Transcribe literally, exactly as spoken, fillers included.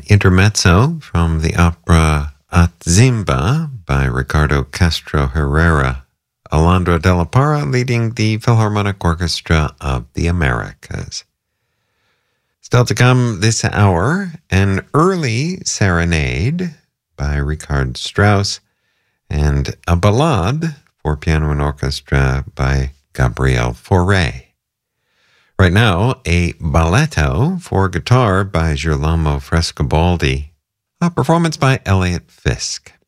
intermezzo from the opera Atzimba by Ricardo Castro Herrera. Alondra de la Parra leading the Philharmonic Orchestra of the Americas. Still to come this hour, an early serenade by Richard Strauss and a ballade for piano and orchestra by Gabriel Fauré. Right now, a balletto for guitar by Girolamo Frescobaldi, a performance by Elliot Fisk.